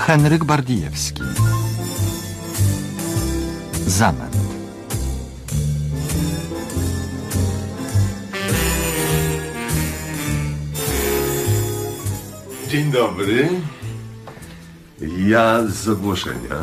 Henryk Bardijewski. Zamęt. Dzień dobry. Ja z ogłoszenia.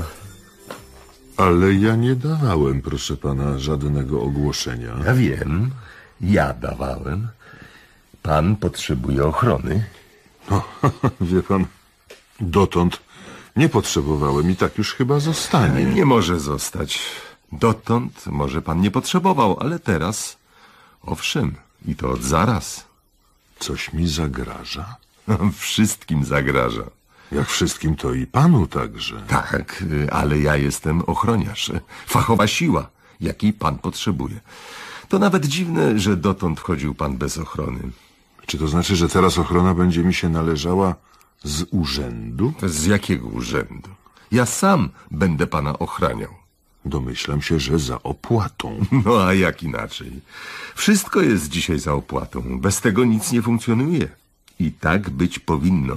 Ale ja nie dawałem, proszę pana, żadnego ogłoszenia. Ja wiem, ja dawałem. Pan potrzebuje ochrony. No, wie pan, dotąd nie potrzebowałem i tak już chyba zostanie. Nie może zostać. Dotąd może pan nie potrzebował, ale teraz, owszem, i to od zaraz. Coś mi zagraża? Wszystkim zagraża. Jak wszystkim, to i panu także. Tak, ale ja jestem ochroniarz. Fachowa siła, jakiej pan potrzebuje. To nawet dziwne, że dotąd wchodził pan bez ochrony. Czy to znaczy, że teraz ochrona będzie mi się należała z urzędu? Z jakiego urzędu? Ja sam będę pana ochraniał. Domyślam się, że za opłatą. No a jak inaczej? Wszystko jest dzisiaj za opłatą. Bez tego nic nie funkcjonuje. I tak być powinno.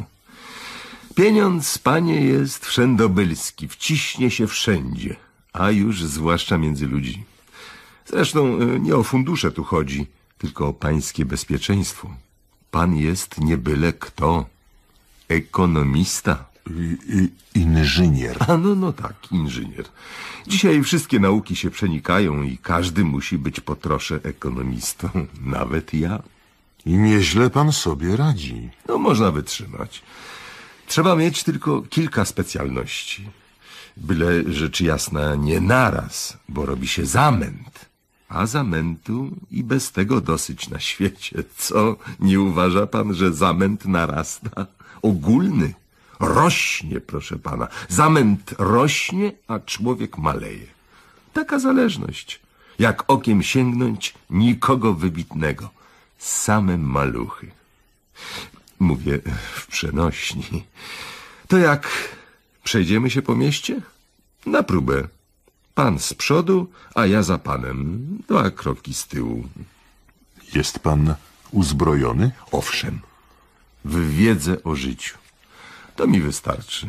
Pieniądz, panie, jest wszędobylski, wciśnie się wszędzie, a już zwłaszcza między ludzi. Zresztą nie o fundusze tu chodzi, tylko o pańskie bezpieczeństwo. Pan jest nie byle kto. Ekonomista. Inżynier. A no tak, inżynier. Dzisiaj wszystkie nauki się przenikają i każdy musi być po trosze ekonomistą. Nawet ja. I nieźle pan sobie radzi. No, można wytrzymać. Trzeba mieć tylko kilka specjalności. Byle rzecz jasna nie naraz, bo robi się zamęt. A zamętu i bez tego dosyć na świecie. Co? Nie uważa pan, że zamęt narasta? Ogólny. Rośnie, proszę pana. Zamęt rośnie, a człowiek maleje. Taka zależność. Jak okiem sięgnąć, nikogo wybitnego. Same maluchy. Mówię w przenośni. To jak przejdziemy się po mieście? Na próbę. Pan z przodu, a ja za panem. 2 kroki z tyłu. Jest pan uzbrojony? Owszem. W wiedzę o życiu. To mi wystarczy.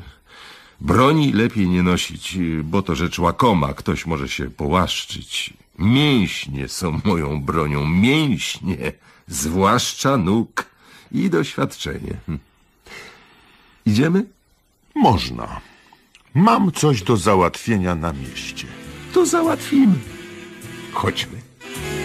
Broni lepiej nie nosić, bo to rzecz łakoma. Ktoś może się połaszczyć. Mięśnie są moją bronią. Mięśnie. Zwłaszcza nóg i doświadczenie. Idziemy? Można. Mam coś do załatwienia na mieście. To załatwimy. Chodźmy.